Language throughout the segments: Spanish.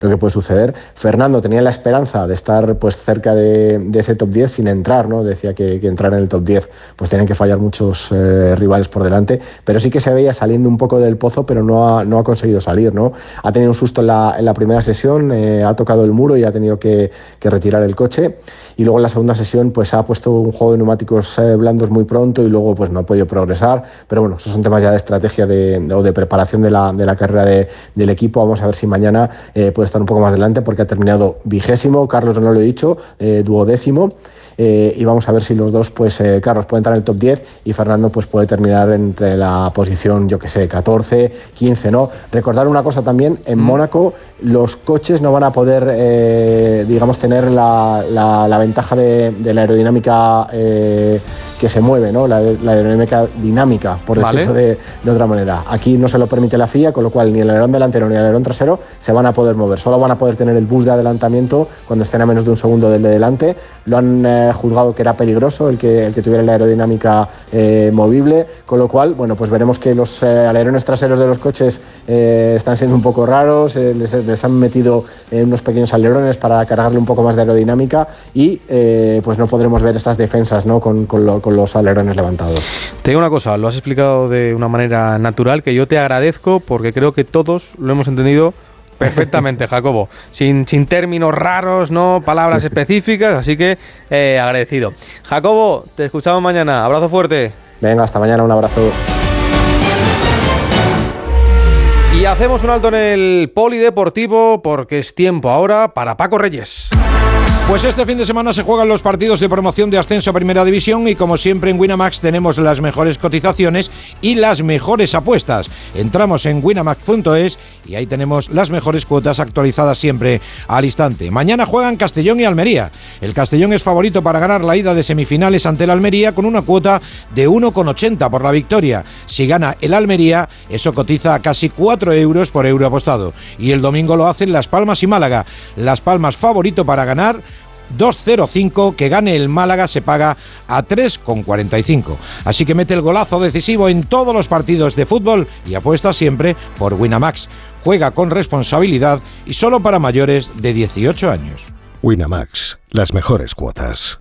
lo que puede suceder. Fernando tenía la esperanza de estar pues cerca de ese top 10 sin entrar, ¿no? Decía que entrar en el top 10 pues tenían que fallar muchos rivales por delante, pero sí que se veía saliendo un poco del pozo, pero no ha conseguido salir, ¿no? Ha tenido un susto en la primera sesión, ha tocado el muro y ha tenido que retirar el coche, y luego en la segunda sesión pues ha puesto un juego de neumáticos blandos muy pronto y luego pues no ha podido progresar, pero bueno, esos son temas ya de estrategia o de preparación de la carrera del equipo. Vamos a ver si mañana puede estar un poco más adelante, porque ha terminado 20º, Carlos no lo he dicho, 12º. Y vamos a ver si los dos, pues Carlos puede entrar en el top 10 y Fernando pues puede terminar entre la posición, yo que sé, 14, 15, ¿no? Recordar una cosa también, en Mónaco los coches no van a poder, digamos, tener la ventaja de la aerodinámica que se mueve, ¿no? La aerodinámica dinámica, por decirlo de otra manera. Aquí no se lo permite la FIA, con lo cual ni el alerón delantero ni el alerón trasero se van a poder mover. Solo van a poder tener el boost de adelantamiento cuando estén a menos de un segundo del de delante. Lo han juzgado que era peligroso el que tuviera la aerodinámica movible, con lo cual, bueno, pues veremos que los alerones traseros de los coches están siendo un poco raros, les han metido unos pequeños alerones para cargarle un poco más de aerodinámica y pues no podremos ver estas defensas, ¿no? con los alerones levantados. Te digo una cosa, lo has explicado de una manera natural que yo te agradezco, porque creo que todos lo hemos entendido perfectamente, Jacobo, sin términos raros, no palabras específicas, así que agradecido. Jacobo, te escuchamos mañana, abrazo fuerte. Venga, hasta mañana, un abrazo. Y hacemos un alto en el polideportivo porque es tiempo ahora para Paco Reyes. Pues este fin de semana se juegan los partidos de promoción de ascenso a Primera División y como siempre en Winamax tenemos las mejores cotizaciones y las mejores apuestas. Entramos en winamax.es y ahí tenemos las mejores cuotas actualizadas siempre al instante. Mañana juegan Castellón y Almería. El Castellón es favorito para ganar la ida de semifinales ante el Almería con una cuota de 1,80 por la victoria. Si gana el Almería, eso cotiza a casi 4 euros por euro apostado. Y el domingo lo hacen Las Palmas y Málaga. Las Palmas favorito para ganar 2,05, que gane el Málaga se paga a 3,45. Así que mete el golazo decisivo en todos los partidos de fútbol y apuesta siempre por Winamax. Juega con responsabilidad y solo para mayores de 18 años. Winamax, las mejores cuotas.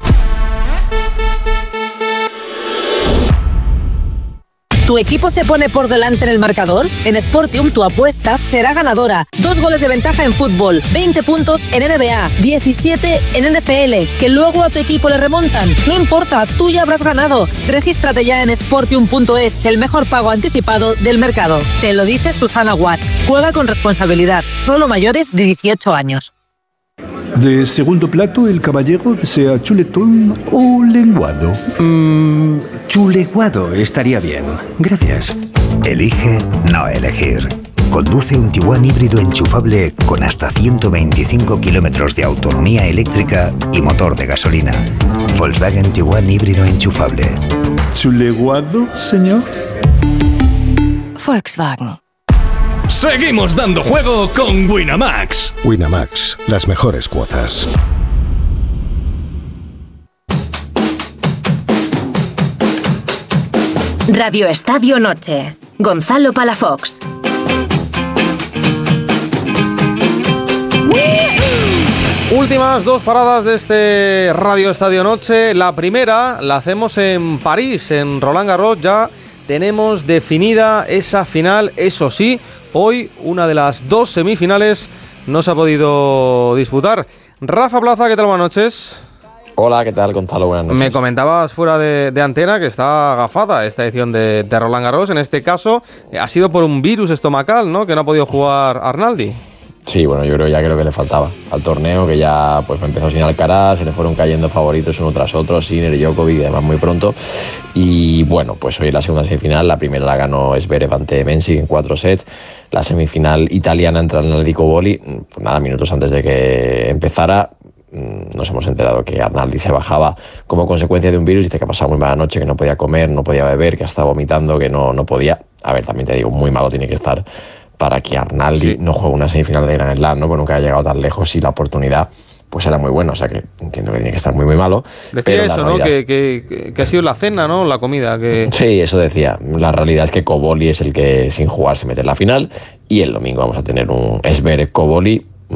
¿Tu equipo se pone por delante en el marcador? En Sportium tu apuesta será ganadora. 2 goles de ventaja en fútbol, 20 puntos en NBA, 17 en NFL, que luego a tu equipo le remontan. No importa, tú ya habrás ganado. Regístrate ya en Sportium.es, el mejor pago anticipado del mercado. Te lo dice Susana Guas. Juega con responsabilidad, solo mayores de 18 años. De segundo plato, el caballero desea chuletón o lenguado. Chuleguado estaría bien. Gracias. Elige no elegir. Conduce un Tiguan híbrido enchufable con hasta 125 kilómetros de autonomía eléctrica y motor de gasolina. Volkswagen Tiguan híbrido enchufable. ¿Chuleguado, señor? Volkswagen. Seguimos dando juego con Winamax. Winamax, las mejores cuotas. Radio Estadio Noche. Gonzalo Palafox. Últimas 2 paradas de este Radio Estadio Noche. La primera la hacemos en París, en Roland Garros. Ya tenemos definida esa final, eso sí. Hoy una de las 2 semifinales no se ha podido disputar. Rafa Plaza, ¿qué tal? Buenas noches. Hola, ¿qué tal, Gonzalo? Buenas noches. Me comentabas fuera de antena que está agafada esta edición de Roland Garros. En este caso ha sido por un virus estomacal, ¿no? Que no ha podido jugar Arnaldi. Sí, bueno, yo creo que le faltaba al torneo, que ya pues empezó sin Alcaraz, se le fueron cayendo favoritos uno tras otro, Sinner, Djokovic y demás muy pronto. Y bueno, pues hoy la segunda semifinal, la primera la ganó Zverev ante Mensik en 4 sets. La semifinal italiana entre Arnaldi y Cobolli, pues nada, minutos antes de que empezara, nos hemos enterado que Arnaldi se bajaba como consecuencia de un virus. Dice que ha pasado muy mala noche, que no podía comer, no podía beber, que ha estado vomitando, que no podía. A ver, también te digo, muy malo tiene que estar para que Arnaldi no juegue una semifinal de Grand Slam, ¿no? Porque nunca ha llegado tan lejos y la oportunidad pues era muy buena. O sea que entiendo que tiene que estar muy malo. Decía eso, ¿no? Que ha sido la cena, ¿no? La comida. Sí, eso decía. La realidad es que Cobolli es el que sin jugar se mete en la final y el domingo vamos a tener un Zverev Cobolli